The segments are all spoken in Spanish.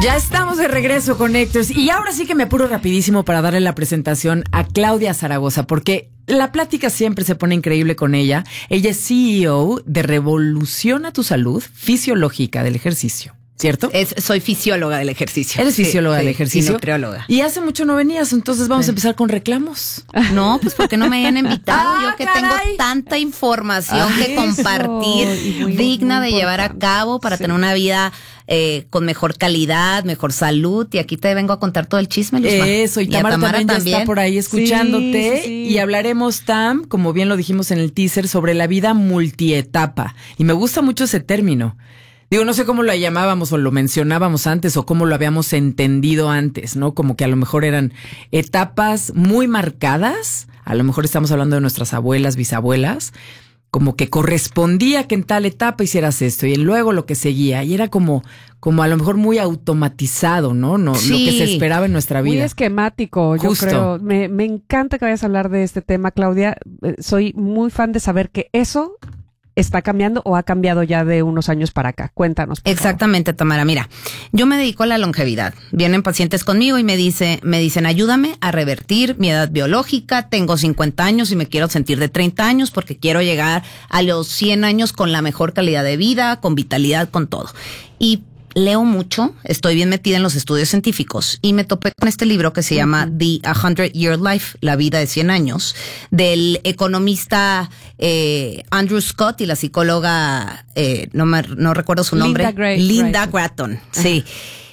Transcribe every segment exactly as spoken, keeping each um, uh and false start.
Ya estamos de regreso con Héctor. Y ahora sí que me apuro rapidísimo para darle la presentación a Claudia Zaragoza, porque la plática siempre se pone increíble con ella. Ella es C E O de Revoluciona tu Salud Fisiológica del Ejercicio, ¿cierto? Es, soy fisióloga del ejercicio. Eres fisióloga sí, del ejercicio. Y nutrióloga. Y hace mucho no venías, entonces vamos sí. a empezar con reclamos. No, pues porque no me hayan invitado. Ah, yo que caray. tengo tanta información Ah, que compartir, eso, muy, digna muy de llevar a cabo para sí. tener una vida eh, con mejor calidad, mejor salud. Y aquí te vengo a contar todo el chisme, Luzma. Eso, y, y Tamara, Tamara también, también ya está por ahí escuchándote. Sí, sí, sí. Y hablaremos, Tam, como bien lo dijimos en el teaser, sobre la vida multietapa. Y me gusta mucho ese término. Digo, no sé cómo lo llamábamos o lo mencionábamos antes o cómo lo habíamos entendido antes, ¿no? Como que a lo mejor eran etapas muy marcadas. A lo mejor estamos hablando de nuestras abuelas, bisabuelas. Como que correspondía que en tal etapa hicieras esto y luego lo que seguía. Y era como, como a lo mejor muy automatizado, ¿no? no sí. Lo que se esperaba en nuestra vida. Muy esquemático, yo Justo. creo. Me, me encanta que vayas a hablar de este tema, Claudia. Soy muy fan de saber que eso está cambiando o ha cambiado ya de unos años para acá. Cuéntanos, por Exactamente, favor. Tamara. Mira, yo me dedico a la longevidad. Vienen pacientes conmigo y me dice, me dicen, ayúdame a revertir mi edad biológica. Tengo cincuenta años y me quiero sentir de treinta años porque quiero llegar a los cien años con la mejor calidad de vida, con vitalidad, con todo. Y leo mucho, estoy bien metida en los estudios científicos y me topé con este libro que se llama uh-huh. The hundred year Life, la vida de cien años, del economista eh, Andrew Scott y la psicóloga, eh, no me no recuerdo su nombre, Linda, Gray, Linda Gratton, uh-huh. sí.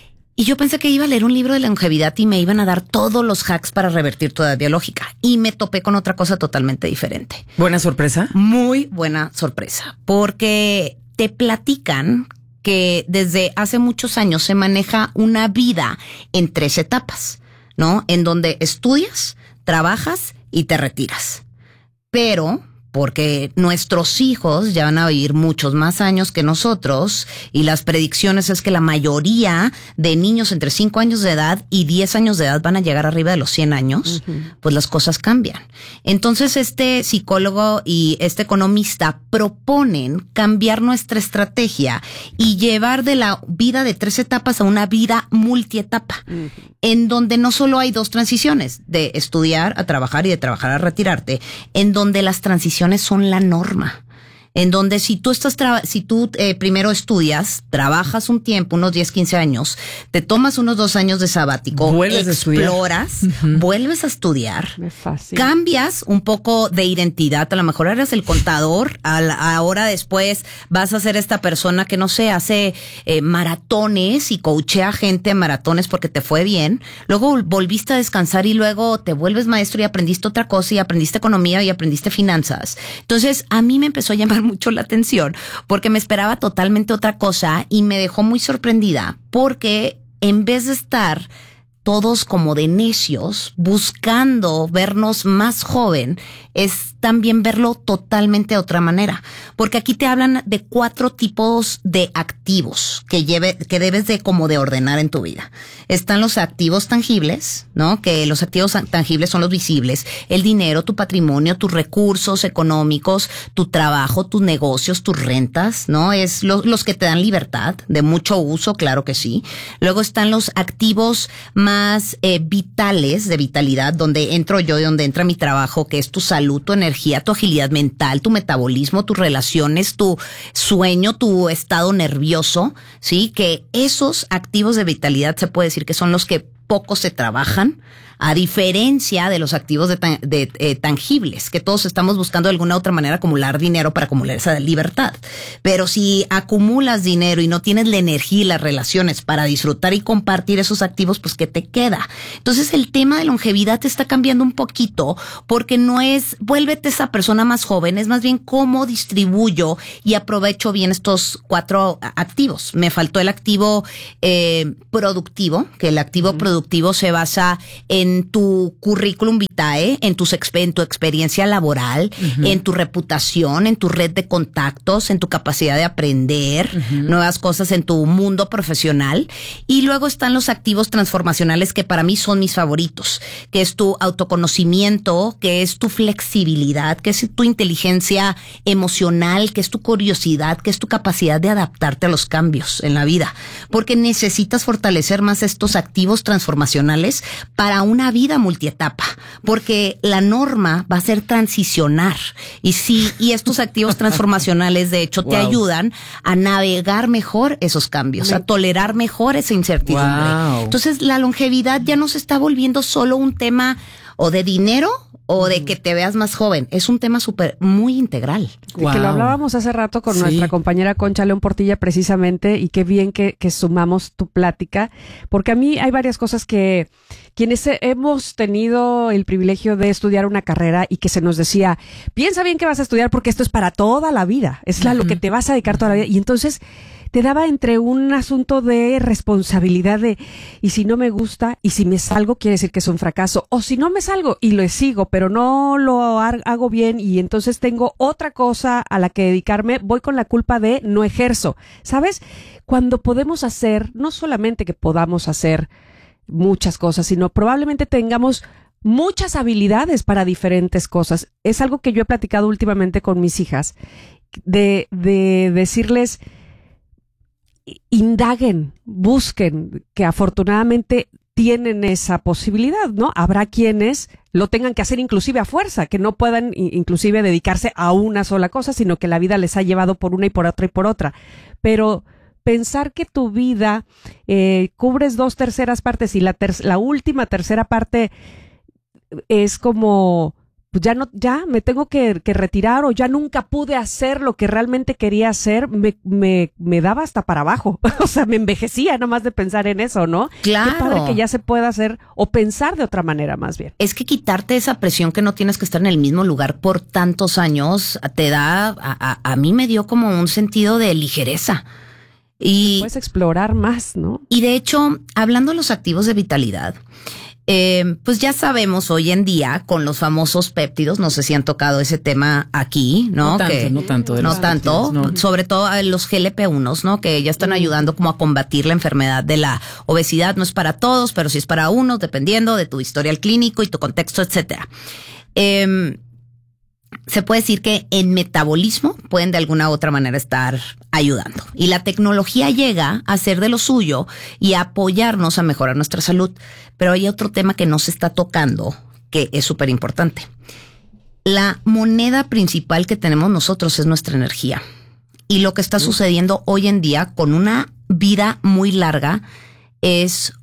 Y yo pensé que iba a leer un libro de longevidad y me iban a dar todos los hacks para revertir tu edad biológica. Y me topé con otra cosa totalmente diferente. ¿Buena sorpresa? Muy buena sorpresa, porque te platican que desde hace muchos años se maneja una vida en tres etapas, ¿no? En donde estudias, trabajas y te retiras. Pero porque nuestros hijos ya van a vivir muchos más años que nosotros y las predicciones es que la mayoría de niños entre cinco años de edad y diez años de edad van a llegar arriba de los cien años, uh-huh. pues las cosas cambian. Entonces este psicólogo y este economista proponen cambiar nuestra estrategia y llevar de la vida de tres etapas a una vida multietapa, uh-huh. en donde no solo hay dos transiciones, de estudiar a trabajar y de trabajar a retirarte, en donde las transiciones son la norma. En donde si tú estás tra- si tú eh, primero estudias, trabajas un tiempo, unos diez, quince años, te tomas unos dos años de sabático, vuelves exploras, a estudiar. Uh-huh. vuelves a estudiar, fácil. cambias un poco de identidad, a lo mejor eres el contador, a la, ahora después vas a ser esta persona que no sé, hace eh, maratones y coachea gente a maratones porque te fue bien, luego volviste a descansar y luego te vuelves maestro y aprendiste otra cosa y aprendiste economía y aprendiste finanzas. Entonces a mí me empezó a llamar mucho la atención porque me esperaba totalmente otra cosa y me dejó muy sorprendida porque en vez de estar todos como de necios buscando vernos más joven, es también verlo totalmente de otra manera, porque aquí te hablan de cuatro tipos de activos que lleve, que debes de como de ordenar en tu vida. Están los activos tangibles, ¿no? Que los activos tangibles son los visibles, el dinero, tu patrimonio, tus recursos económicos, tu trabajo, tus negocios, tus rentas, ¿no? Es lo, los que te dan libertad, de mucho uso, claro que sí. Luego están los activos más eh, vitales, de vitalidad, donde entro yo y donde entra mi trabajo, que es tu salud, tu energía, tu agilidad mental, tu metabolismo, tus relaciones, tu sueño, tu estado nervioso, ¿sí? Que esos activos de vitalidad se puede decir que son los que poco se trabajan, a diferencia de los activos de, de eh, tangibles, que todos estamos buscando de alguna u otra manera acumular dinero para acumular esa libertad. Pero si acumulas dinero y no tienes la energía y las relaciones para disfrutar y compartir esos activos, pues ¿qué te queda? Entonces el tema de longevidad te está cambiando un poquito porque no es vuélvete esa persona más joven, es más bien cómo distribuyo y aprovecho bien estos cuatro activos. Me faltó el activo eh, productivo, que el activo mm. productivo productivo se basa en tu currículum vitae, en, tus, en tu experiencia laboral, uh-huh. en tu reputación, en tu red de contactos, en tu capacidad de aprender uh-huh. nuevas cosas, en tu mundo profesional. Y luego están los activos transformacionales, que para mí son mis favoritos, que es tu autoconocimiento, que es tu flexibilidad, que es tu inteligencia emocional, que es tu curiosidad, que es tu capacidad de adaptarte a los cambios en la vida. Porque necesitas fortalecer más estos activos transformacionales para una vida multietapa, porque la norma va a ser transicionar. Y sí, y estos activos transformacionales, de hecho, wow. te ayudan a navegar mejor esos cambios, sí. a tolerar mejor esa incertidumbre. Wow. Entonces, la longevidad ya no se está volviendo solo un tema o de dinero o de que te veas más joven. Es un tema súper, muy integral. Wow. Que lo hablábamos hace rato con sí. nuestra compañera Concha León Portilla precisamente, y qué bien que, que sumamos tu plática, porque a mí hay varias cosas que quienes hemos tenido el privilegio de estudiar una carrera y que se nos decía, piensa bien que vas a estudiar porque esto es para toda la vida, es a lo que te vas a dedicar toda la vida. Y entonces te daba entre un asunto de responsabilidad de, y si no me gusta, y si me salgo, quiere decir que es un fracaso, o si no me salgo y lo sigo, pero no lo hago bien, y entonces tengo otra cosa a la que dedicarme, voy con la culpa de no ejerzo. ¿Sabes? Cuando podemos hacer, no solamente que podamos hacer muchas cosas, sino probablemente tengamos muchas habilidades para diferentes cosas. Es algo que yo he platicado últimamente con mis hijas, de, de decirles, indaguen, busquen, que afortunadamente tienen esa posibilidad, ¿no? Habrá quienes lo tengan que hacer inclusive a fuerza, que no puedan inclusive dedicarse a una sola cosa, sino que la vida les ha llevado por una y por otra y por otra. Pero pensar que tu vida eh, cubres dos terceras partes y la, ter- la última tercera parte es como, pues ya no, ya me tengo que, que retirar, o ya nunca pude hacer lo que realmente quería hacer, me, me, me daba hasta para abajo. O sea, me envejecía nomás de pensar en eso, ¿no? Claro. Qué padre que ya se pueda hacer o pensar de otra manera, más bien. Es que quitarte esa presión que no tienes que estar en el mismo lugar por tantos años te da, a, a, a mí me dio como un sentido de ligereza. Y puedes explorar más, ¿no? Y de hecho, hablando de los activos de vitalidad, Eh, pues ya sabemos hoy en día con los famosos péptidos, no sé si han tocado ese tema aquí, ¿no? No tanto, que, no tanto. No tanto, no. Sobre todo los G L P uno, ¿no? Que ya están ayudando como a combatir la enfermedad de la obesidad. No es para todos, pero sí es para unos, dependiendo de tu historial clínico y tu contexto, etcétera. Eh, se puede decir que en metabolismo pueden de alguna u otra manera estar ayudando. Y la tecnología llega a hacer de lo suyo y a apoyarnos a mejorar nuestra salud. Pero hay otro tema que no se está tocando, que es súper importante. La moneda principal que tenemos nosotros es nuestra energía. Y lo que está sucediendo hoy en día con una vida muy larga es,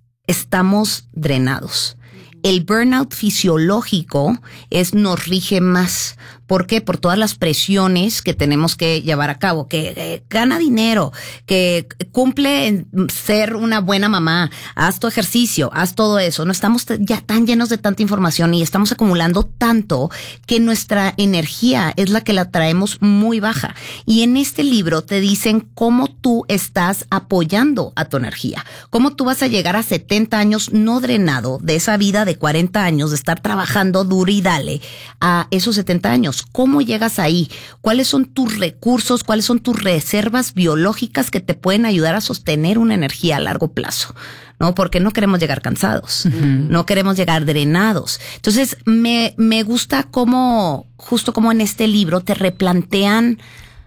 estamos drenados. El burnout fisiológico es, nos rige más. ¿Por qué? Por todas las presiones que tenemos que llevar a cabo, que eh, gana dinero, que cumple en ser una buena mamá, haz tu ejercicio, haz todo eso. No estamos ya tan llenos de tanta información y estamos acumulando tanto que nuestra energía es la que la traemos muy baja. Y en este libro te dicen cómo tú estás apoyando a tu energía, cómo tú vas a llegar a setenta años no drenado de esa vida de cuarenta años, de estar trabajando duro y dale a esos setenta años. ¿Cómo llegas ahí? ¿Cuáles son tus recursos? ¿Cuáles son tus reservas biológicas que te pueden ayudar a sostener una energía a largo plazo? ¿No? Porque no queremos llegar cansados, uh-huh. no queremos llegar drenados. Entonces, me, me gusta cómo, justo como en este libro, te replantean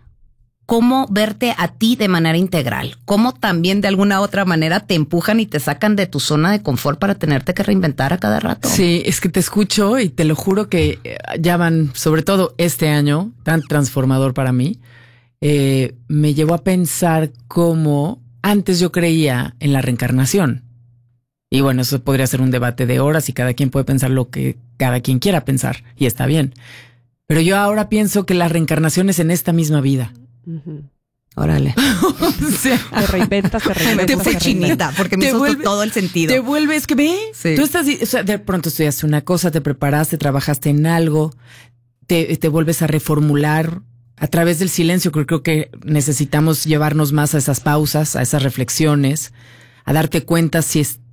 cómo verte a ti de manera integral, cómo también de alguna otra manera te empujan y te sacan de tu zona de confort para tenerte que reinventar a cada rato. Sí, es que te escucho y te lo juro que ya van, sobre todo este año, tan transformador para mí, eh, me llevó a pensar cómo antes yo creía en la reencarnación. Y bueno, eso podría ser un debate de horas y cada quien puede pensar lo que cada quien quiera pensar y está bien. Pero yo ahora pienso que la reencarnación es en esta misma vida. Uh-huh. Órale. O sea, te reinventas, te reinventas. Me puse chinita porque me hizo vuelve, todo el sentido. Te vuelves que ve. Sí. Tú estás, o sea, de pronto estudiaste una cosa, te preparaste, trabajaste en algo, te, te vuelves a reformular a través del silencio. Creo, creo que necesitamos llevarnos más a esas pausas, a esas reflexiones, a darte cuenta si es,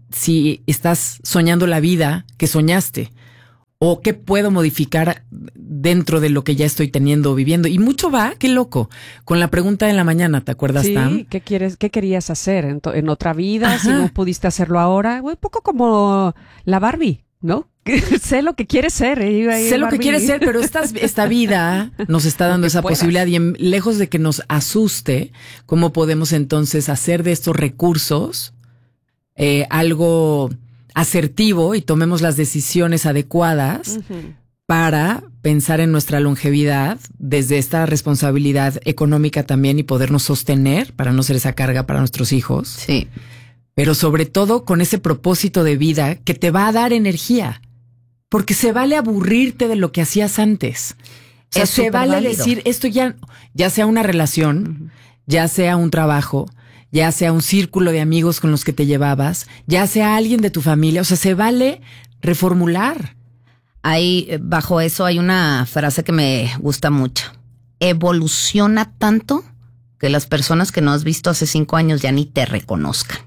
si estás soñando la vida que soñaste o qué puedo modificar dentro de lo que ya estoy teniendo o viviendo. Y mucho va, qué loco, con la pregunta de la mañana, ¿te acuerdas, sí, Tam? ¿qué quieres, qué querías hacer en, to- en otra vida? Ajá. Si no pudiste hacerlo ahora, un poco como la Barbie, ¿no? Sé lo que quieres ser. ¿eh? Sé lo que quieres ser, pero esta, esta vida nos está dando esa puedas. posibilidad y en, lejos de que nos asuste, ¿cómo podemos entonces hacer de estos recursos eh, algo asertivo y tomemos las decisiones adecuadas uh-huh. para pensar en nuestra longevidad desde esta responsabilidad económica también y podernos sostener para no ser esa carga para nuestros hijos? Sí. Pero sobre todo con ese propósito de vida que te va a dar energía. Porque se vale aburrirte de lo que hacías antes. O sea, es se vale válido. decir esto ya, ya sea una relación, uh-huh. ya sea un trabajo, ya sea un círculo de amigos con los que te llevabas, ya sea alguien de tu familia. O sea, se vale reformular. Ahí, bajo eso, hay una frase que me gusta mucho. Evoluciona tanto que las personas que no has visto hace cinco años ya ni te reconozcan.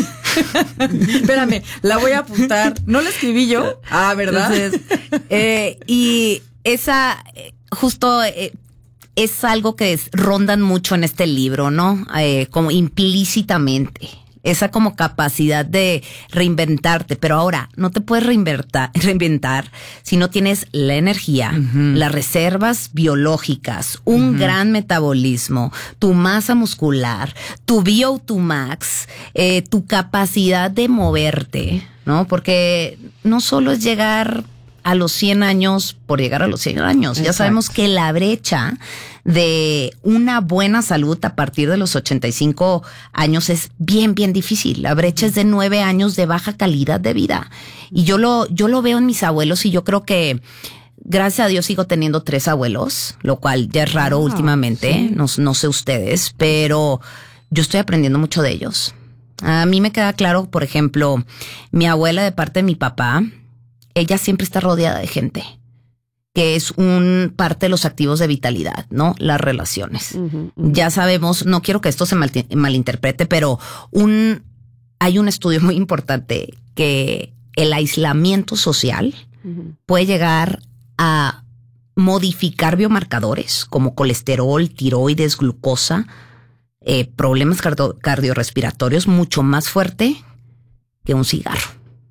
Espérame, la voy a apuntar. ¿No la escribí yo? Ah, ¿verdad? Entonces, eh, y esa, eh, justo eh, es algo que es, rondan mucho en este libro, ¿no? Eh, como implícitamente. Esa como capacidad de reinventarte, pero ahora no te puedes reinventar, reinventar si no tienes la energía, uh-huh. las reservas biológicas, un uh-huh. gran metabolismo, tu masa muscular, tu V O dos max, eh, tu capacidad de moverte, ¿no? Porque no solo es llegar a los cien años por llegar a los cien años. Exacto. Ya sabemos que la brecha de una buena salud a partir de los ochenta y cinco años es bien, bien difícil. La brecha es de nueve años de baja calidad de vida. Y yo lo, yo lo veo en mis abuelos y yo creo que gracias a Dios sigo teniendo tres abuelos, lo cual ya es raro oh, últimamente. Sí. No, no sé ustedes, pero yo estoy aprendiendo mucho de ellos. A mí me queda claro, por ejemplo, mi abuela de parte de mi papá, ella siempre está rodeada de gente, que es un parte de los activos de vitalidad, ¿no? Las relaciones. Uh-huh, uh-huh. Ya sabemos, no quiero que esto se mal, malinterprete, pero un hay un estudio muy importante que el aislamiento social uh-huh. puede llegar a modificar biomarcadores como colesterol, tiroides, glucosa, eh, problemas cardio, cardiorrespiratorios mucho más fuerte que un cigarro.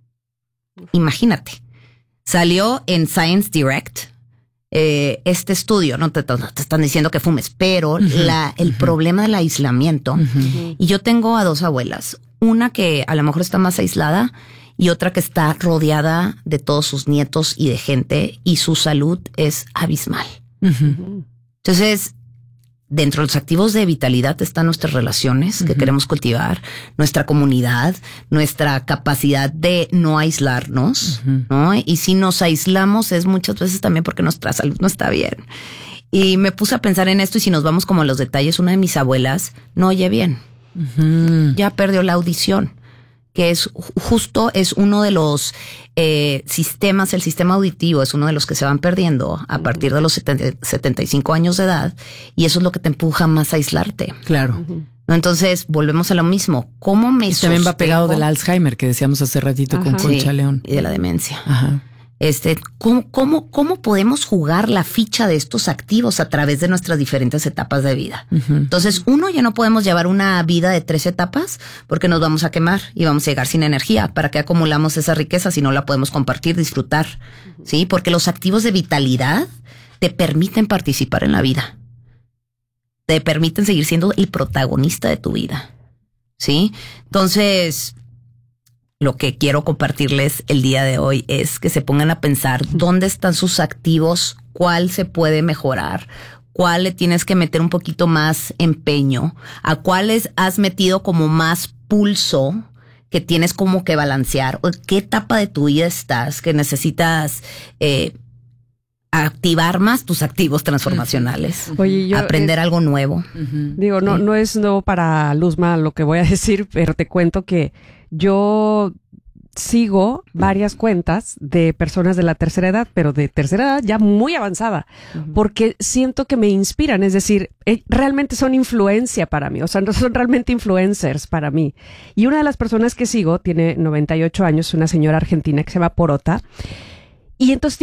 Imagínate. Salió en Science Direct eh, este estudio, no te, te están diciendo que fumes, pero uh-huh, la, el uh-huh. problema del aislamiento. Uh-huh. Y yo tengo a dos abuelas, una que a lo mejor está más aislada y otra que está rodeada de todos sus nietos y de gente y su salud es abismal. Uh-huh. Entonces, dentro de los activos de vitalidad están nuestras relaciones uh-huh. que queremos cultivar, nuestra comunidad, nuestra capacidad de no aislarnos, uh-huh. ¿no? Y si nos aislamos es muchas veces también porque nuestra salud no está bien. Y me puse a pensar en esto y si nos vamos como a los detalles, una de mis abuelas no oye bien. Uh-huh. Ya perdió la audición, que es justo, es uno de los eh, sistemas, el sistema auditivo es uno de los que se van perdiendo a partir de los setenta, setenta y cinco años de edad y eso es lo que te empuja más a aislarte. Claro. ¿No? Entonces, volvemos a lo mismo. ¿Cómo me sostengo? También va pegado del Alzheimer que decíamos hace ratito. Ajá. Con Concha sí, León. Y de la demencia. Ajá. Este, ¿cómo, cómo, ¿Cómo podemos jugar la ficha de estos activos a través de nuestras diferentes etapas de vida? Uh-huh. Entonces, uno, ya no podemos llevar una vida de tres etapas porque nos vamos a quemar y vamos a llegar sin energía. ¿Para qué acumulamos esa riqueza si no la podemos compartir, disfrutar? Uh-huh. ¿Sí? Porque los activos de vitalidad te permiten participar en la vida. Te permiten seguir siendo el protagonista de tu vida. ¿Sí? Entonces, lo que quiero compartirles el día de hoy es que se pongan a pensar dónde están sus activos, cuál se puede mejorar, cuál le tienes que meter un poquito más empeño, a cuáles has metido como más pulso que tienes como que balancear, o qué etapa de tu vida estás que necesitas eh, activar más tus activos transformacionales. Oye, yo, aprender eh, algo nuevo. Uh-huh. Digo, no, no es nuevo para Luzma lo que voy a decir, pero te cuento que yo sigo varias cuentas de personas de la tercera edad, pero de tercera edad ya muy avanzada, uh-huh. porque siento que me inspiran, es decir, eh, realmente son influencia para mí, o sea, no son realmente influencers para mí. Y una de las personas que sigo tiene noventa y ocho años, una señora argentina que se llama Porota, y entonces